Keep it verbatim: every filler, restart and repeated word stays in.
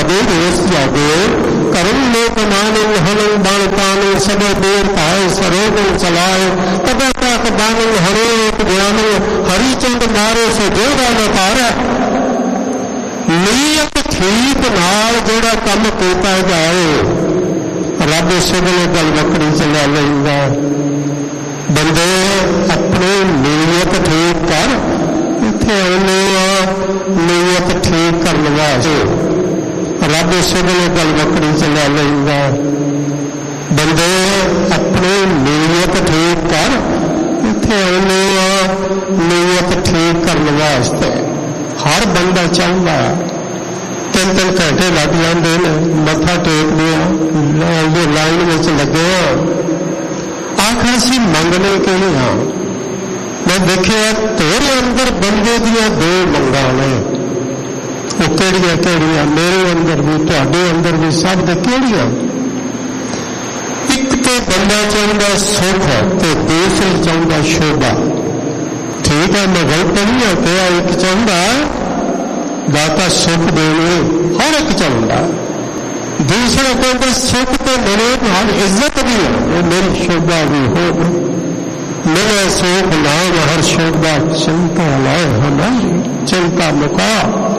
कभी रोस जागे करुण लोक मानन हरण बाण तान सब देर पाए सरोगन चलाए तब तक बानन हरे एक ज्ञान हरिचंद मारे से जोड़ा न पारा नीयत ठीक नाल जोड़ा कम किया जाए रब सुगले गल बकरी चला लेंदा बंदे अपनी नीयत ठीक कर इत्थे आने नीयत ठीक करने वास्ते रब सुगले गल बकरी चला लेंदा बंदे अपनी नीयत ठीक कर इत्थे आने नीयत ठीक करने वास्ते हर बंदा चाहता तीन तीन घंटे लग जाते हैं मत्था टेक दिया लाइन में लगे आखिर असी मंगने के लिए हाँ मैं देखिए तेरे अंदर बंदे दियां दो मंगां ने वो केड़ियां केड़ियां मेरे अंदर भी तुहाडे अंदर भी सब दे केड़ियां एक तो बंदा चाहता सुख तो दूसरी चाहता शोभा ठीक है मैं गलत नहीं है क्या एक चाहता दाता सुख देने हर एक चाहता दूसरा कहता सुख तो मेरे हर इज्जत भी है मेरी शोभा भी हो मेरा सुख नाम हर शोभा चिंता लाए हमारी चिंता मुका